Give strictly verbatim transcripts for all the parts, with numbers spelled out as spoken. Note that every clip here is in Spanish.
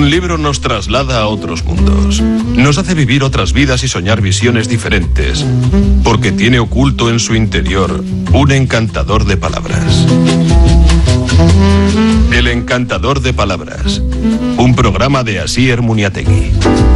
Un libro nos traslada a otros mundos. Nos hace vivir otras vidas y soñar visiones diferentes. Porque tiene oculto en su interior un encantador de palabras. El encantador de palabras. Un programa de Asier Muniategui.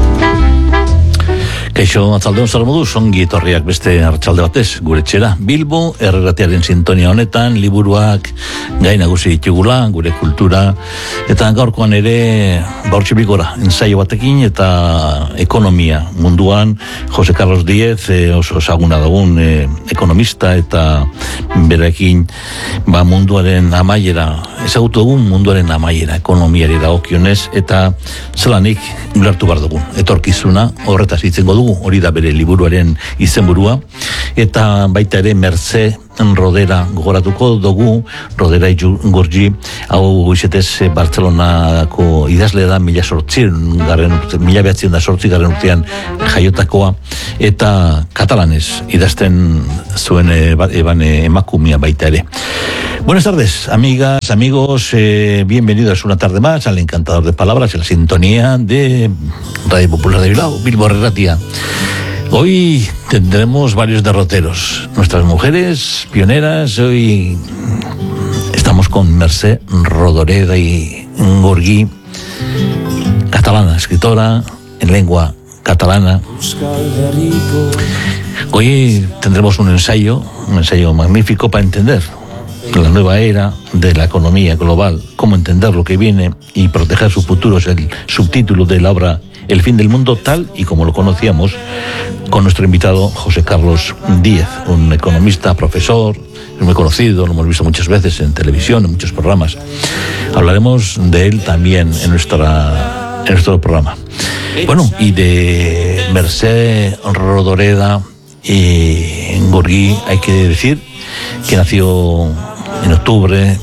Kaixo, atzaldeon zer moduz, ongi etorriak beste arratsalde batez, gure txera. Bilbo, erratiaren sintonia honetan, liburuak gai nagusi ditugula, gure kultura, eta gaurkoan ere, baurtxibikora, ensaio batekin, eta ekonomia munduan, Jose Carlos Díez, e, oso ezaguna dugun e, ekonomista, eta berekin, ba, munduaren amaiera, ezagutu dugun munduaren amaiera, ekonomiari dagokionez, eta zelanik ulertu behar dugun, etorkizuna, horretaz hitzen dugu, hori da bere liburuaren izenburua, eta baita ere Mercé Rodera gogoratuko dugu. Rodera Igurgi, hau izetez Bartzelonako idazle da, mila sortzien garren urte, mila behatzen da sortzi garren urtean jaiotakoa, eta katalanez idazten zuen eban emakumia baita ere. Buenas tardes, amigas, amigos, eh, bienvenidos una tarde más al Encantador de Palabras, en la sintonía de Radio Popular de Bilbao, Bilbo Erratia. Hoy tendremos varios derroteros. Nuestras mujeres pioneras, hoy estamos con Mercé Rodoreda y Igurgi, catalana, escritora en lengua catalana. Hoy tendremos un ensayo, un ensayo magnífico para entender la nueva era de la economía global, cómo entender lo que viene y proteger su futuro. Es el subtítulo de la obra El fin del mundo, tal y como lo conocíamos, con nuestro invitado José Carlos Díez, un economista, profesor, muy conocido, lo hemos visto muchas veces en televisión, en muchos programas. Hablaremos de él también en, nuestra, en nuestro programa. Bueno, y de Mercé Rodoreda y Igurgi hay que decir que nació en octubre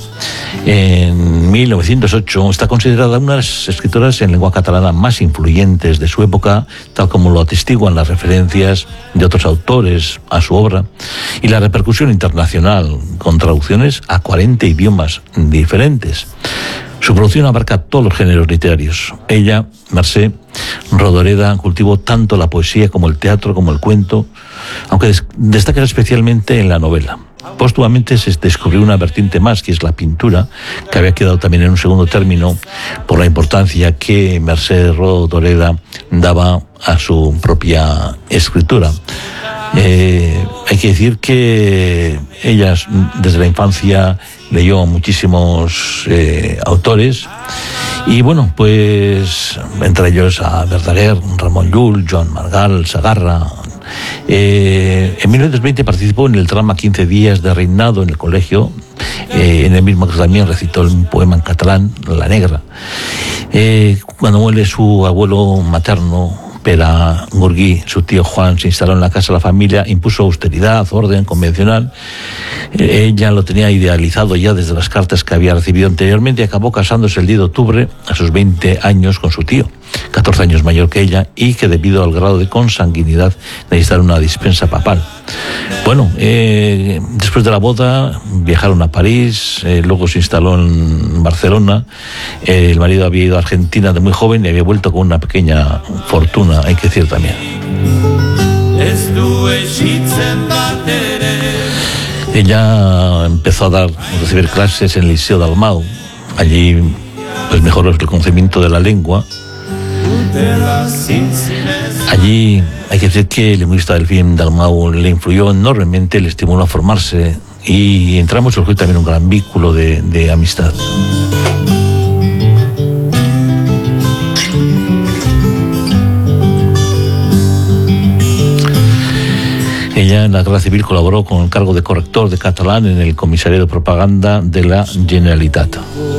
en mil novecientos ocho, está considerada una de las escritoras en lengua catalana más influyentes de su época, tal como lo atestiguan las referencias de otros autores a su obra y la repercusión internacional, con traducciones a cuarenta idiomas diferentes. Su producción abarca todos los géneros literarios. Ella, Mercé Rodoreda, cultivó tanto la poesía como el teatro, como el cuento, aunque destaca especialmente en la novela. Póstumamente se descubrió una vertiente más, que es la pintura, que había quedado también en un segundo término por la importancia que Mercé Rodoreda daba a su propia escritura. Eh, hay que decir que ella desde la infancia leyó muchísimos eh, autores y bueno, pues entre ellos a Verdaguer, Ramon Llull, Joan Margal, Sagarra. Eh, en mil novecientos veinte participó en el drama quince días de reinado en el colegio, eh, en el mismo que también recitó un poema en catalán, La Negra. Eh, cuando muere su abuelo materno, Pere Igurgi, su tío Juan se instaló en la casa de la familia, impuso austeridad, orden convencional. Eh, ella lo tenía idealizado ya desde las cartas que había recibido anteriormente y acabó casándose el diez de octubre a sus veinte años con su tío, catorce años mayor que ella, y que debido al grado de consanguinidad necesitaron una dispensa papal. Bueno, eh, después de la boda viajaron a París, eh, luego se instaló en Barcelona. Eh, el marido había ido a Argentina de muy joven y había vuelto con una pequeña fortuna, hay que decir también. Ella empezó a dar, a recibir clases en el Liceo de Dalmau. Allí pues mejoró el conocimiento de la lengua. Allí hay que decir que el lingüista del film Dalmau le influyó enormemente, le estimuló a formarse y entramos surgió también un gran vínculo de, de amistad. Ella en la Guerra Civil colaboró con el cargo de corrector de catalán en el Comisariado de Propaganda de la Generalitat.